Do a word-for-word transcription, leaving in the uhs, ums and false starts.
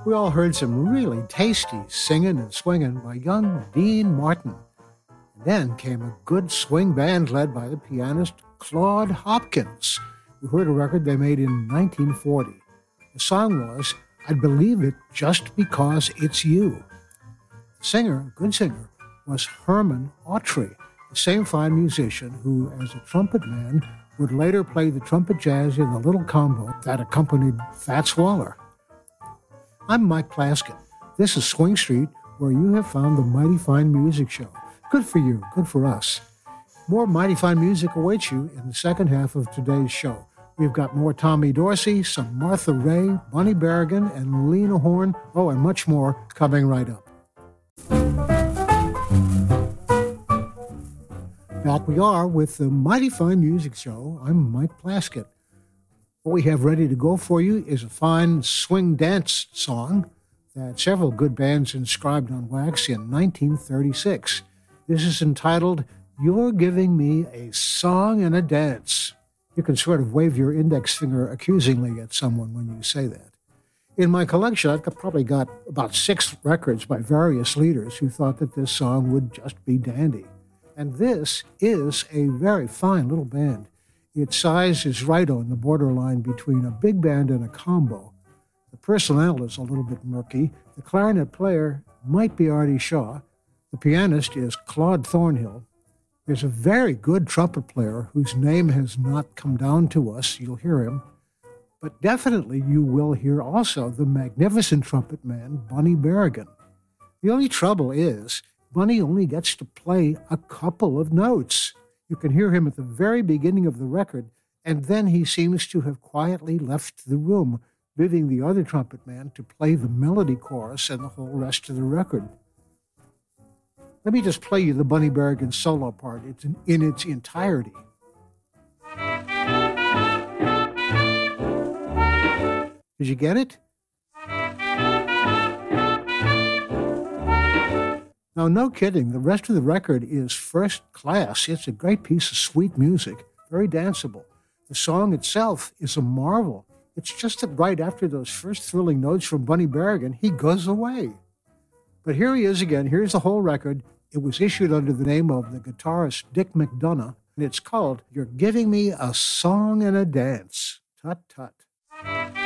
We all heard some really tasty singing and swinging by young Dean Martin. And then came a good swing band led by the pianist Claude Hopkins. We heard a record they made in nineteen forty. The song was "I'd Believe It Just Because It's You." The singer, a good singer, was Herman Autry, the same fine musician who, as a trumpet man, would later play the trumpet jazz in the little combo that accompanied Fats Waller. I'm Mike Plaskin. This is Swing Street, where you have found the Mighty Fine Music Show. Good for you, good for us. More Mighty Fine music awaits you in the second half of today's show. We've got more Tommy Dorsey, some Martha Raye, Bunny Berrigan, and Lena Horne, oh, and much more coming right up. Back we are with the Mighty Fine Music Show. I'm Mike Plaskett. What we have ready to go for you is a fine swing dance song that several good bands inscribed on wax in nineteen thirty-six. This is entitled "You're Giving Me a Song and a Dance." You can sort of wave your index finger accusingly at someone when you say that. In my collection, I've got, probably got about six records by various leaders who thought that this song would just be dandy. And this is a very fine little band. Its size is right on the borderline between a big band and a combo. The personnel is a little bit murky. The clarinet player might be Artie Shaw. The pianist is Claude Thornhill. There's a very good trumpet player whose name has not come down to us. You'll hear him. But definitely you will hear also the magnificent trumpet man, Bunny Berrigan. The only trouble is Bunny only gets to play a couple of notes. You can hear him at the very beginning of the record, and then he seems to have quietly left the room, leaving the other trumpet man to play the melody chorus and the whole rest of the record. Let me just play you the Bunny Berrigan solo part. It's in, in its entirety. Did you get it? Now, no kidding, the rest of the record is first class. It's a great piece of sweet music, very danceable. The song itself is a marvel. It's just that right after those first thrilling notes from Bunny Berrigan, he goes away. But here he is again. Here's the whole record. It was issued under the name of the guitarist Dick McDonough, and it's called "You're Giving Me a Song and a Dance." Tut, tut.